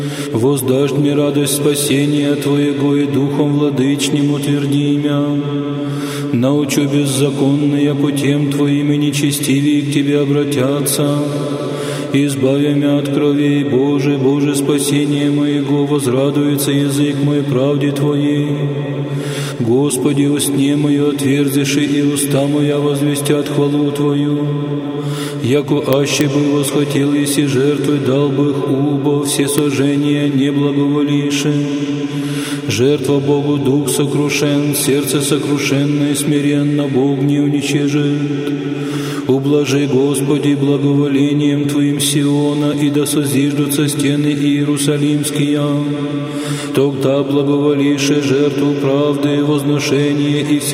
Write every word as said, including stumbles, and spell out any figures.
Воздашь мне радость спасения Твоего, и духом владычним утверди мя. Научу беззаконные путем Твоим, и нечестивые к Тебе обратятся. Избави мя от крови, Боже, Боже, спасение моего, возрадуется язык мой правде Твоей. Господи, устне мое отверзиши, и уста моя возвестят хвалу Твою. Яко аще бы восхотел, еси жертвы, дал бы их убо, все сожжения не благоволиши. Жертва Богу дух сокрушен, сердце сокрушенное, смиренно Бог не уничижит. Ублажи, Господи, благоволением Твоим Сиона, и да созиждутся стены Иерусалимские. Тогда благоволишь жертву правды, возношение и все